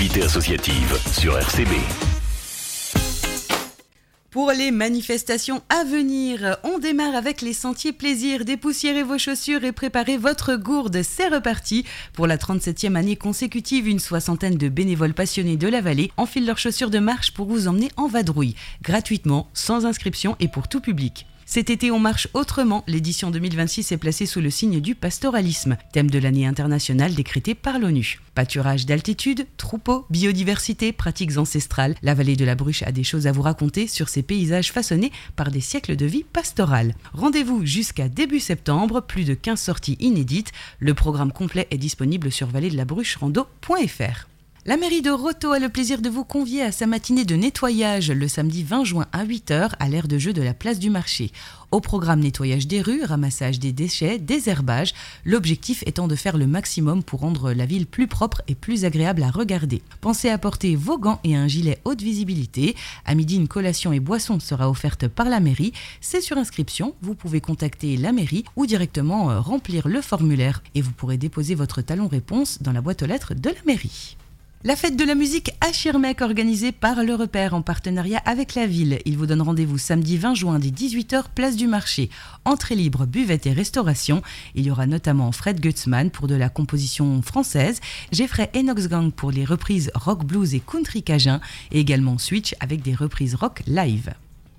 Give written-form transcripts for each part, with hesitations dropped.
l'activité associative sur RCB. Pour les manifestations à venir, on démarre avec les sentiers plaisir. Dépoussiérez vos chaussures et préparez votre gourde. C'est reparti. Pour la 37e année consécutive, une soixantaine de bénévoles passionnés de la vallée enfilent leurs chaussures de marche pour vous emmener en vadrouille. Gratuitement, sans inscription et pour tout public. Cet été, on marche autrement. L'édition 2026 est placée sous le signe du pastoralisme, thème de l'année internationale décrété par l'ONU. Pâturage d'altitude, troupeaux, biodiversité, pratiques ancestrales. La vallée de la Bruche a des choses à vous raconter sur ces paysages façonnés par des siècles de vie pastorale. Rendez-vous jusqu'à début septembre, plus de 15 sorties inédites. Le programme complet est disponible sur valledeLabruche-rando.fr. La mairie de Roto a le plaisir de vous convier à sa matinée de nettoyage le samedi 20 juin à 8h à l'aire de jeu de la place du marché. Au programme nettoyage des rues, ramassage des déchets, désherbage, l'objectif étant de faire le maximum pour rendre la ville plus propre et plus agréable à regarder. Pensez à porter vos gants et un gilet haute visibilité. À midi, une collation et boisson sera offerte par la mairie. C'est sur inscription, vous pouvez contacter la mairie ou directement remplir le formulaire et vous pourrez déposer votre talon réponse dans la boîte aux lettres de la mairie. La fête de la musique à Schirmeck organisée par Le Repère en partenariat avec la ville. Il vous donne rendez-vous samedi 20 juin dès 18h, place du marché. Entrée libre, buvette et restauration. Il y aura notamment Fred Gutzmann pour de la composition française, Jeffrey Enox Gang pour les reprises rock, blues et country cajun et également Switch avec des reprises rock live.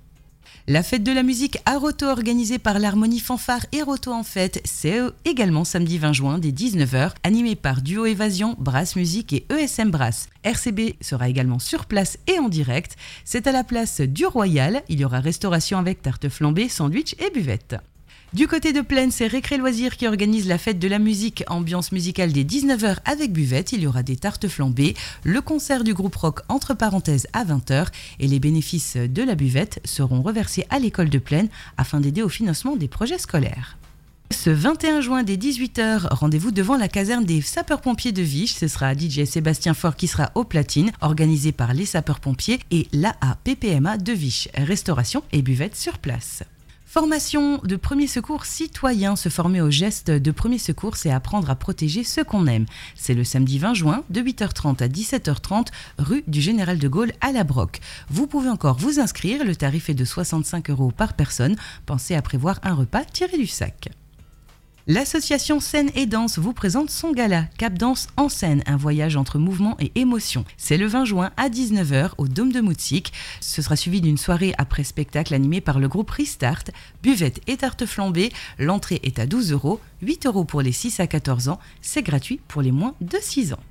La fête de la musique à Roto organisée par l'Harmonie Fanfare et Roto en fête, c'est également samedi 20 juin dès 19h, animé par Duo Évasion, Brass Musique et ESM Brass. RCB sera également sur place et en direct. C'est à la place du Royal, il y aura restauration avec tarte flambée, sandwich et buvette. Du côté de Plaine, c'est Récré Loisirs qui organise la fête de la musique, ambiance musicale dès 19h avec buvette. Il y aura des tartes flambées, le concert du groupe rock entre parenthèses à 20h et les bénéfices de la buvette seront reversés à l'école de Plaine afin d'aider au financement des projets scolaires. Ce 21 juin dès 18h, rendez-vous devant la caserne des sapeurs-pompiers de Viche. Ce sera DJ Sébastien Faure qui sera aux platines, organisé par les sapeurs-pompiers et l'AAPPMA de Viche. Restauration et buvette sur place. Formation de premier secours citoyen. Se former aux gestes de premier secours, c'est apprendre à protéger ceux qu'on aime. C'est le samedi 20 juin de 8h30 à 17h30, rue du Général de Gaulle à La Broque. Vous pouvez encore vous inscrire, le tarif est de 65 € par personne. Pensez à prévoir un repas tiré du sac. L'association Scène et Danse vous présente son gala Cap Danse en scène, un voyage entre mouvement et émotion. C'est le 20 juin à 19h au Dôme de Moutsik. Ce sera suivi d'une soirée après spectacle animée par le groupe Restart. Buvette et tarte flambée. L'entrée est à 12 €, 8 € pour les 6 à 14 ans. C'est gratuit pour les moins de 6 ans.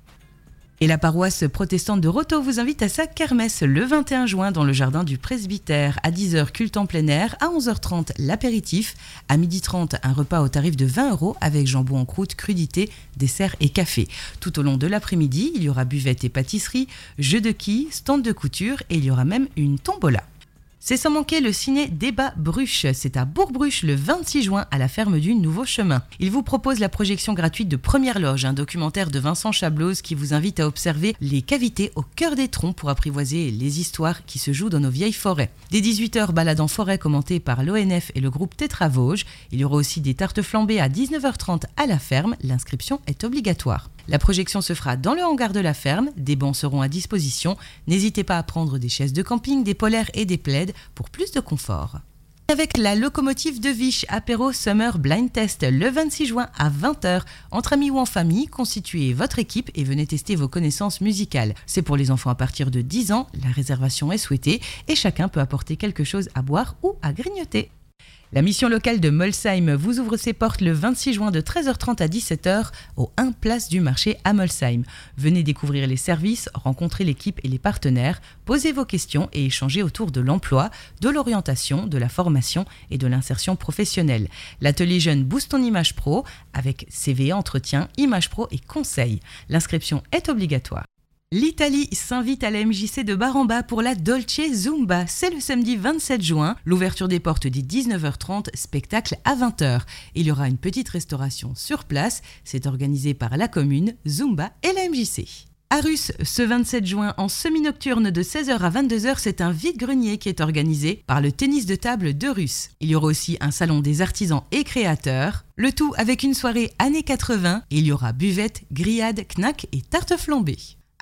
Et la paroisse protestante de Roto vous invite à sa kermesse le 21 juin dans le jardin du presbytère. À 10h, culte en plein air. À 11h30, l'apéritif. À 12h30, un repas au tarif de 20 € avec jambon en croûte, crudité, dessert et café. Tout au long de l'après-midi, il y aura buvette et pâtisserie, jeux de quilles, stand de couture et il y aura même une tombola. C'est sans manquer le ciné Débat Bruche. C'est à Bourg-Bruche le 26 juin à la ferme du Nouveau Chemin. Il vous propose la projection gratuite de Première Loge, un documentaire de Vincent Chablose qui vous invite à observer les cavités au cœur des troncs pour apprivoiser les histoires qui se jouent dans nos vieilles forêts. Dès 18h, balade en forêt commentée par l'ONF et le groupe Tétra Vosges. Il y aura aussi des tartes flambées à 19h30 à la ferme. L'inscription est obligatoire. La projection se fera dans le hangar de la ferme, des bancs seront à disposition. N'hésitez pas à prendre des chaises de camping, des polaires et des plaids pour plus de confort. Avec la locomotive de Viche, apéro Summer Blind Test le 26 juin à 20h. Entre amis ou en famille, constituez votre équipe et venez tester vos connaissances musicales. C'est pour les enfants à partir de 10 ans, la réservation est souhaitée et chacun peut apporter quelque chose à boire ou à grignoter. La mission locale de Molsheim vous ouvre ses portes le 26 juin de 13h30 à 17h au 1 place du marché à Molsheim. Venez découvrir les services, rencontrer l'équipe et les partenaires, posez vos questions et échanger autour de l'emploi, de l'orientation, de la formation et de l'insertion professionnelle. L'atelier jeune Boost ton image pro avec CV, entretien, image pro et conseils. L'inscription est obligatoire. L'Italie s'invite à la MJC de Bar-en-Bas pour la Dolce Zumba. C'est le samedi 27 juin. L'ouverture des portes dès 19h30, spectacle à 20h. Il y aura une petite restauration sur place. C'est organisé par la commune, Zumba et la MJC. À Russe, ce 27 juin, en semi-nocturne de 16h à 22h, c'est un vide-grenier qui est organisé par le tennis de table de Russe. Il y aura aussi un salon des artisans et créateurs. Le tout avec une soirée années 80. Il y aura buvette, grillade, knack et tarte flambée.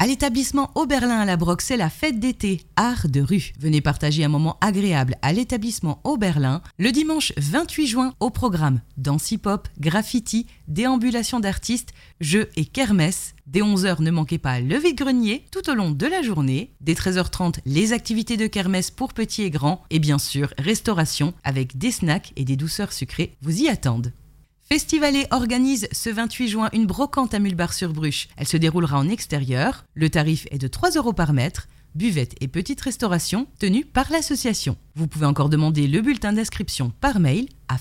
À l'établissement Oberlin à la Broc, c'est la fête d'été, art de rue. Venez partager un moment agréable à l'établissement Oberlin le dimanche 28 juin au programme danse hip-hop, graffiti, déambulation d'artistes, jeux et kermesse. Dès 11h, ne manquez pas le vide-grenier tout au long de la journée. Dès 13h30, les activités de kermesse pour petits et grands. Et bien sûr, restauration avec des snacks et des douceurs sucrées vous y attendent. Festivalet organise ce 28 juin une brocante à Mulbar-sur-Bruche. Elle se déroulera en extérieur. Le tarif est de 3 € par mètre. Buvette et petite restauration tenue par l'association. Vous pouvez encore demander le bulletin d'inscription par mail à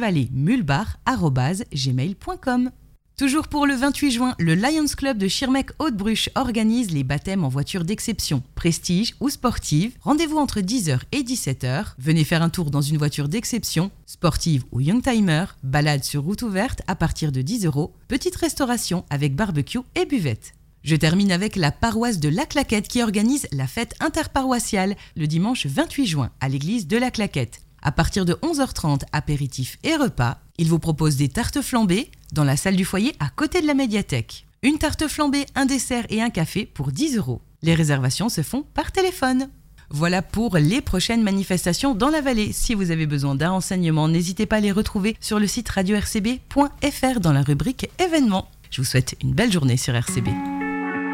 festivaletmulbar@gmail.com. Toujours pour le 28 juin, le Lions Club de Schirmeck-Haute-Bruche organise les baptêmes en voiture d'exception, prestige ou sportive. Rendez-vous entre 10h et 17h. Venez faire un tour dans une voiture d'exception, sportive ou youngtimer, balade sur route ouverte à partir de 10 €, petite restauration avec barbecue et buvette. Je termine avec la paroisse de La Claquette qui organise la fête interparoissiale le dimanche 28 juin à l'église de La Claquette. À partir de 11h30, apéritifs et repas, il vous propose des tartes flambées dans la salle du foyer à côté de la médiathèque. Une tarte flambée, un dessert et un café pour 10 €. Les réservations se font par téléphone. Voilà pour les prochaines manifestations dans la vallée. Si vous avez besoin d'un renseignement, n'hésitez pas à les retrouver sur le site radio-rcb.fr dans la rubrique événements. Je vous souhaite une belle journée sur RCB.